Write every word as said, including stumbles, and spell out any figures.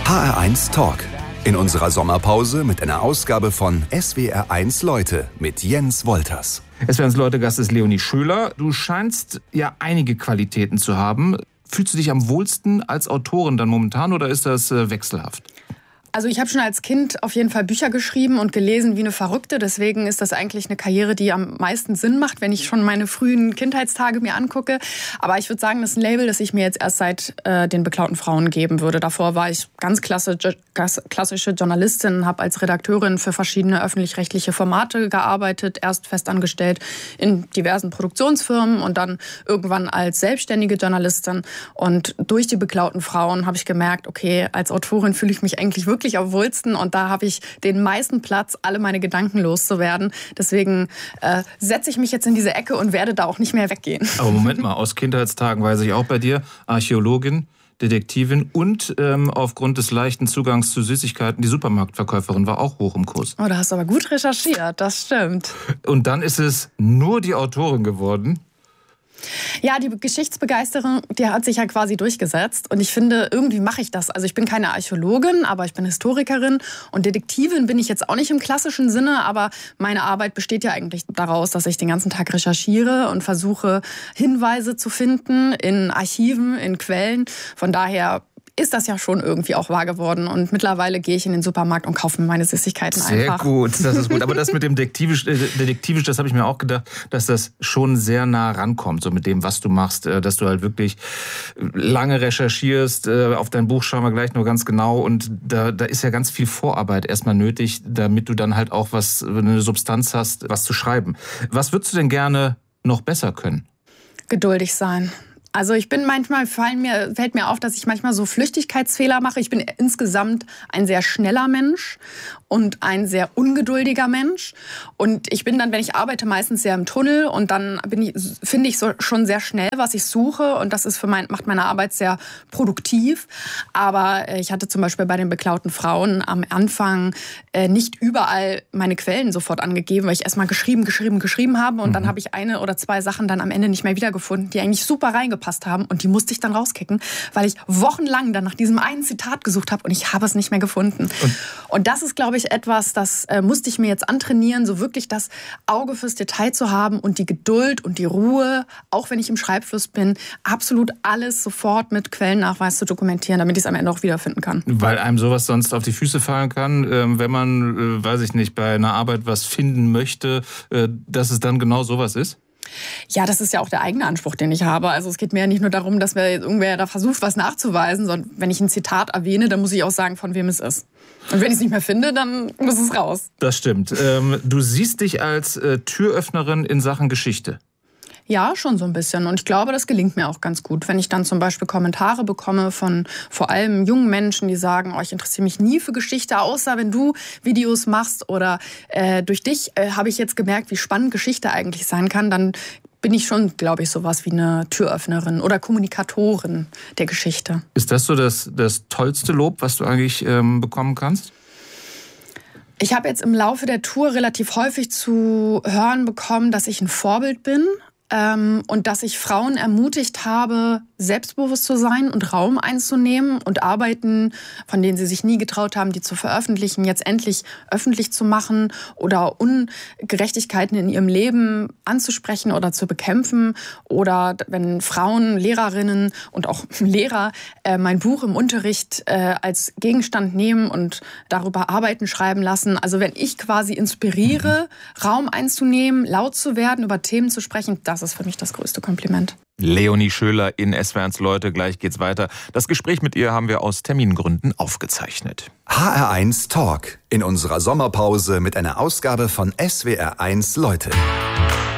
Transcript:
H R eins Talk. In unserer Sommerpause mit einer Ausgabe von S W R eins Leute mit Jens Wolters. S W R eins Leute Gast ist Leonie Schöler. Du scheinst ja einige Qualitäten zu haben. Fühlst du dich am wohlsten als Autorin dann momentan oder ist das äh, wechselhaft? Also ich habe schon als Kind auf jeden Fall Bücher geschrieben und gelesen wie eine Verrückte. Deswegen ist das eigentlich eine Karriere, die am meisten Sinn macht, wenn ich schon meine frühen Kindheitstage mir angucke. Aber ich würde sagen, das ist ein Label, das ich mir jetzt erst seit äh, den beklauten Frauen geben würde. Davor war ich ganz klasse, klassische Journalistin, habe als Redakteurin für verschiedene öffentlich-rechtliche Formate gearbeitet, erst festangestellt in diversen Produktionsfirmen und dann irgendwann als selbstständige Journalistin. Und durch die beklauten Frauen habe ich gemerkt, okay, als Autorin fühle ich mich eigentlich wirklich wirklich am wohlsten und da habe ich den meisten Platz, alle meine Gedanken loszuwerden. Deswegen äh, setze ich mich jetzt in diese Ecke und werde da auch nicht mehr weggehen. Aber Moment mal, aus Kindheitstagen weiß ich auch bei dir, Archäologin, Detektivin und ähm, aufgrund des leichten Zugangs zu Süßigkeiten, die Supermarktverkäuferin war auch hoch im Kurs. Oh, da hast du aber gut recherchiert, das stimmt. Und dann ist es nur die Autorin geworden. Ja, die Geschichtsbegeisterung, die hat sich ja quasi durchgesetzt. Und ich finde, irgendwie mache ich das. Also ich bin keine Archäologin, aber ich bin Historikerin. Und Detektivin bin ich jetzt auch nicht im klassischen Sinne. Aber meine Arbeit besteht ja eigentlich daraus, dass ich den ganzen Tag recherchiere und versuche, Hinweise zu finden in Archiven, in Quellen. Von daher ist das ja schon irgendwie auch wahr geworden. Und mittlerweile gehe ich in den Supermarkt und kaufe mir meine Süßigkeiten sehr einfach. Sehr gut, das ist gut. Aber das mit dem Detektivisch, äh, Detektivisch, das habe ich mir auch gedacht, dass das schon sehr nah rankommt, so mit dem, was du machst, äh, dass du halt wirklich lange recherchierst. Äh, auf dein Buch schauen wir gleich nur ganz genau. Und da, da ist ja ganz viel Vorarbeit erstmal nötig, damit du dann halt auch was, eine Substanz hast, was zu schreiben. Was würdest du denn gerne noch besser können? Geduldig sein. Also ich bin manchmal, fallen mir, fällt mir auf, dass ich manchmal so Flüchtigkeitsfehler mache. Ich bin insgesamt ein sehr schneller Mensch und ein sehr ungeduldiger Mensch. Und ich bin dann, wenn ich arbeite, meistens sehr im Tunnel und dann bin ich, finde ich so schon sehr schnell, was ich suche. Und das ist für mein, macht meine Arbeit sehr produktiv. Aber ich hatte zum Beispiel bei den beklauten Frauen am Anfang äh, nicht überall meine Quellen sofort angegeben, weil ich erstmal geschrieben, geschrieben, geschrieben habe. Und mhm. dann habe ich eine oder zwei Sachen dann am Ende nicht mehr wiedergefunden, die eigentlich super reingepasst haben und die musste ich dann rauskicken, weil ich wochenlang dann nach diesem einen Zitat gesucht habe und ich habe es nicht mehr gefunden. Und, und das ist, glaube ich, etwas, das äh, musste ich mir jetzt antrainieren, so wirklich das Auge fürs Detail zu haben und die Geduld und die Ruhe, auch wenn ich im Schreibfluss bin, absolut alles sofort mit Quellennachweis zu dokumentieren, damit ich es am Ende auch wiederfinden kann. Weil einem sowas sonst auf die Füße fallen kann, äh, wenn man, äh, weiß ich nicht, bei einer Arbeit was finden möchte, äh, dass es dann genau sowas ist? Ja, das ist ja auch der eigene Anspruch, den ich habe. Also es geht mir ja nicht nur darum, dass mir irgendwer da versucht, was nachzuweisen, sondern wenn ich ein Zitat erwähne, dann muss ich auch sagen, von wem es ist. Und wenn ich es nicht mehr finde, dann muss es raus. Das stimmt. Ähm, du siehst dich als äh, Türöffnerin in Sachen Geschichte. Ja, schon so ein bisschen. Und ich glaube, das gelingt mir auch ganz gut. Wenn ich dann zum Beispiel Kommentare bekomme von vor allem jungen Menschen, die sagen, oh, ich interessiere mich nie für Geschichte, außer wenn du Videos machst oder äh, durch dich äh, habe ich jetzt gemerkt, wie spannend Geschichte eigentlich sein kann, dann bin ich schon, glaube ich, sowas wie eine Türöffnerin oder Kommunikatorin der Geschichte. Ist das so das, das tollste Lob, was du eigentlich ähm, bekommen kannst? Ich habe jetzt im Laufe der Tour relativ häufig zu hören bekommen, dass ich ein Vorbild bin. Ähm, und dass ich Frauen ermutigt habe, selbstbewusst zu sein und Raum einzunehmen und Arbeiten, von denen sie sich nie getraut haben, die zu veröffentlichen, jetzt endlich öffentlich zu machen oder Ungerechtigkeiten in ihrem Leben anzusprechen oder zu bekämpfen. Oder wenn Frauen, Lehrerinnen und auch Lehrer äh, mein Buch im Unterricht äh, als Gegenstand nehmen und darüber Arbeiten schreiben lassen. Also wenn ich quasi inspiriere, Raum einzunehmen, laut zu werden, über Themen zu sprechen, das Das ist für mich das größte Kompliment. Leonie Schöler in S W R eins Leute. Gleich geht's weiter. Das Gespräch mit ihr haben wir aus Termingründen aufgezeichnet. H R eins Talk. In unserer Sommerpause mit einer Ausgabe von S W R eins Leute.